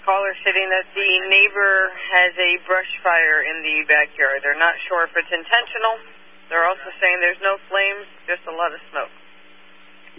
Caller stating that the neighbor has a brush fire in the backyard. They're not sure if it's intentional. They're also saying there's no flames, just a lot of smoke.